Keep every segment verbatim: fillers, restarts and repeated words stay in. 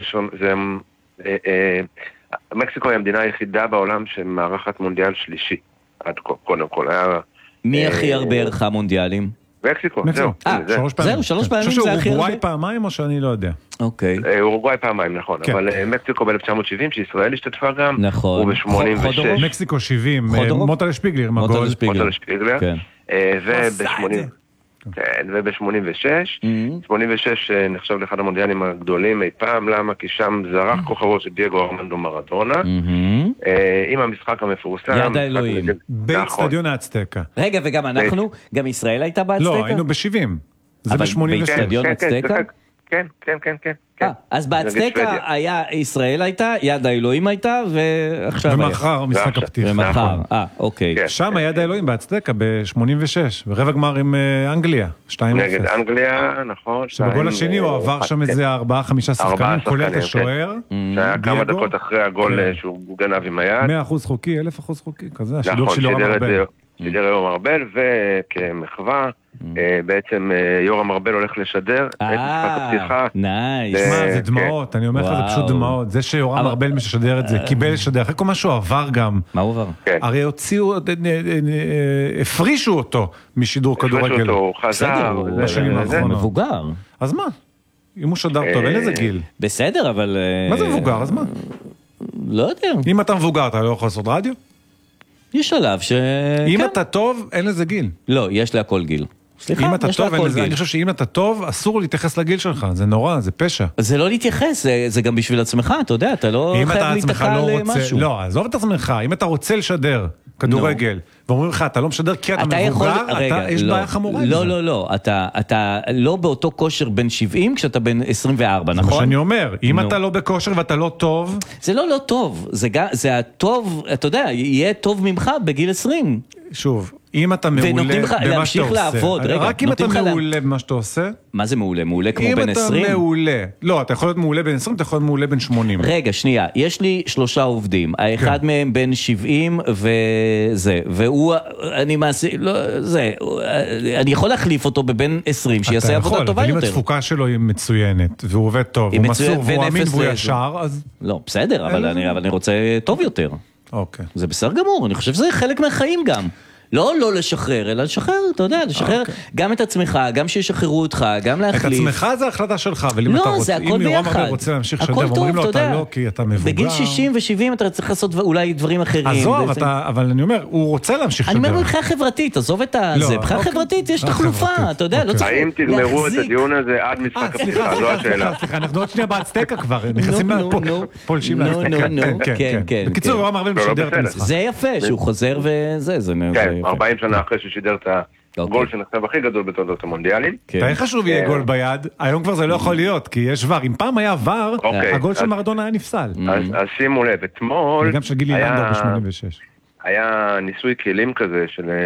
זה, מקסיקו היא המדינה היחידה בעולם שמארחת מונדיאל שלישי. עד קודם כל היה... מי הכי הרבה ערכה מונדיאלים? מקסיקו, זהו. שלוש פעמים. זהו, שלוש פעמים זה הכי הרבה. אורוגוואי פעמיים או שאני לא יודע? אוקיי. אורוגוואי פעמיים, נכון. אבל מקסיקו ב-אלף תשע מאות שבעים, שישראל השתתפה גם. נכון. וב-שמונים ושש. מקסיקו שבעים, מוטל שפיגלר, מוטל שפיגלר. כן. וב-שמונים ושש, שמונים ושש נחשב לאחד המונדיאלים הגדולים אי פעם, למה? כי שם זרח כוכבו של דייגו ארמנדו מרדונה, עם המשחק המפורסם. יד האלוהים. באצטדיון האצטקה. רגע, וגם אנחנו, גם ישראל הייתה באצטקה? לא, היינו ב-שבעים. זה ב-שמונים ושש. באצטדיון האצטקה? כן, כן, כן, כן. אז באצטקה היה, ישראל הייתה, יד האלוהים הייתה, ועכשיו היה. ומחר משחק הפתיחה. ומחר, אה, אוקיי. שם יד האלוהים באצטקה ב-שמונים ושש, ורבע גמר עם אנגליה, שתיים אפס. נגד אנגליה, נכון. שבגול השני הוא עבר שם איזה ארבעה, חמישה שחקנים, כולל את השוער. שהיה כמה דקות אחרי הגול שהוא גנב עם היד. מאה אחוז חוקי, אלף אחוז חוקי, כזה, השידור של יורם ארבל. שידר יורם ארבל, וכמחווה, בעצם יורם ארבל הולך לשדר את משחק הפתיחה. נייס. מה, זה דמעות, אני אומר לך, זה פשוט דמעות. זה שיורם ארבל משדר את זה, קיבל לשדר, אחרי כל מה שהוא עבר גם. מה הוא עבר? הרי הוציאו, הפרישו אותו משידור כדורגל. הפרישו אותו, הוא חזר. הוא מבוגר. אז מה? אם הוא שדר טוב, אין איזה גיל. בסדר, אבל... מה זה מבוגר, אז מה? לא יודע. אם אתה מבוגר, אתה לא יכול לעשות רדיו? יש שלב ש... אם אתה טוב, אין לזה גיל. לא, יש להכל גיל. סליחה, אם אתה טוב, אני חושב שאם אתה טוב, אסור להתייחס לגיל שלך, זה נורא, זה פשע. זה לא להתייחס, זה גם בשביל עצמך, אתה יודע, אתה לא חייב להתחל למשהו. לא, עזוב את עצמך, אם אתה רוצה לשדר כדורגל, ואומרים לך, אתה לא משדר כי אתה מבוגר, יש בעיה חמורה. לא, לא, לא, אתה לא באותו כושר בין שבעים, כשאתה בין עשרים וארבע, נכון? זה מה שאני אומר, אם אתה לא בכושר ואתה לא טוב... זה לא לא טוב, זה הטוב, אתה יודע, יהיה טוב ממך בגיל עשרים. שוב, אם אתה מעולה במה שאתה עושה, לעבוד, רגע, רק אם אתה מעולה במה שאתה עושה, מה זה מעולה? מעולה כמו בין עשרים? אם אתה מעולה, לא, אתה יכול להיות מעולה בין עשרים, אתה יכול להיות מעולה בין שמונים. רגע, שנייה, יש לי שלושה עובדים, האחד מהם בין שבעים וזה, והוא, אני מעשי, לא, זה, אני יכול להחליף אותו בבין עשרים, שיעשה עבודה טובה יותר. אבל אם התפוקה שלו היא מצוינת, והוא עובד טוב, הוא מסור, והוא אמין והוא ישר, אז... לא, בסדר, אבל אני רוצה טוב יותר. אוקיי. זה בסדר גמור, אני חושב שזה חלק מהחיים גם. לא לא לשחרר, אלא לשחרר, אתה יודע, לשחרר גם את עצמך, גם שישחררו אותך, גם להחליף. את עצמך זה החלטה שלך, אבל אם אתה רוצה, אם יורם ארבל רוצה להמשיך לשדר, ואומרים לו אתה לא, כי אתה מבוגר. בגיל שישים ושבעים אתה צריך לעשות אולי דברים אחרים. עזוב, אבל אני אומר, הוא רוצה להמשיך לשדר. אני אומר, מבחינה חברתית, עזוב את זה, מבחינה חברית יש תחלופה, אתה יודע, לא צריך להחזיק. האם תגמרו את הדיון הזה עד משחק הפתיחה, זו השאלה. סליחה, אנחנו עוד שנייה באצטקה כבר, נכנסים פולשים לאצטקה. בקיצור, יורם ארבל משדר את המשחק. זה יפה, שהוא חוזר וזה, זה ארבעים שנה אחרי ששידר את הגול שנחשב הכי גדול בתולדות המונדיאלים. די חשוב יהיה גול ביד, היום כבר זה לא יכול להיות, כי יש ור. אם פעם היה ור, הגול של מרדונה היה נפסל. אז שימו לב, אתמול... וגם של גילי לנדאו ב-שמונים ושש. היה ניסוי כלים כזה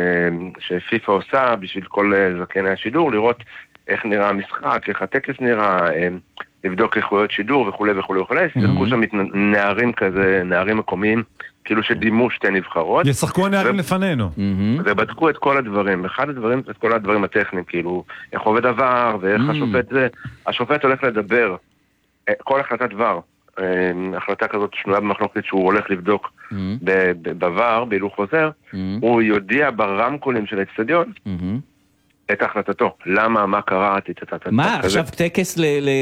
שפיפה עושה בשביל כל זקני השידור, לראות איך נראה המשחק, איך הטקס נראה, לבדוק איכויות שידור וכו' וכו' וכו'. שיחקו שם נערים כזה, נערים מקומיים, כאילו שדימו שתי נבחרות. ישחקו הנערים לפנינו. ובדקו את כל הדברים. אחד הדברים, את כל הדברים הטכניים, כאילו, איך עובד עבר, ואיך השופט זה. השופט הולך לדבר, כל החלטת דבר, החלטה כזאת שנויה במחלוקת שהוא הולך לבדוק בעבר, בהילוך חוזר, הוא יודיע ברמקולים של האצטדיון, את החלטתו. למה, מה קרה? מה, עכשיו טקס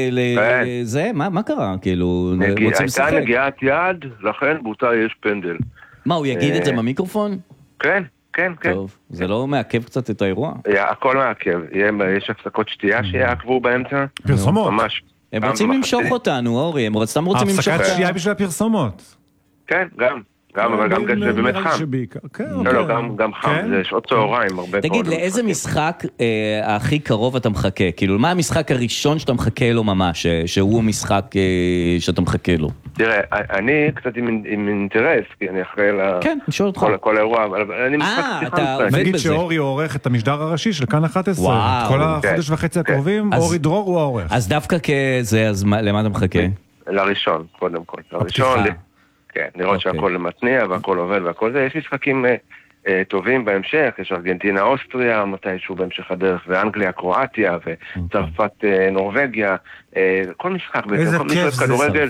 לזה? מה קרה? כאילו, הייתה נגיעת יד, לכן בוטה יש פנדל. מה, הוא יגיד את זה במיקרופון? כן, כן, כן. טוב, זה לא מעכב קצת את האירוע? הכל מעכב. יש הפסקות שתייה שיעקבו באמצע. פרסומות. ממש. הם רוצים למשוך אותנו, אורי, הם סתם רוצים למשוך אותנו. הפסקת שתייה בשביל הפרסומות. כן, גם. גם, אבל גם זה באמת חם. לא, לא, גם חם, זה שעות צהריים, הרבה. תגיד, לאיזה משחק הכי קרוב אתה מחכה? כאילו, מה המשחק הראשון שאתה מחכה לו ממש, שהוא המשחק שאתה מחכה לו? תראה, אני קצת עם אינטרס, כי אני אחראי לכל האירוע, אבל אני משחק שיחה. נגיד שאורי עורך את המשדר הראשי של כאן אחת עשרה, כל החודש וחצי הקרובים, אורי דרור הוא העורך. אז דווקא כזה, אז למה אתה מחכה? לראשון, קודם כל. לראשון, כן, לראות שהכל מתניע והכל עובד והכל זה. יש משחקים טובים בהמשך, יש ארגנטינה, אוסטריה, מתישהו בהמשך הדרך, ואנגליה, קרואטיה, וצרפת, נורווגיה, כל משחק, איזה כיף זה.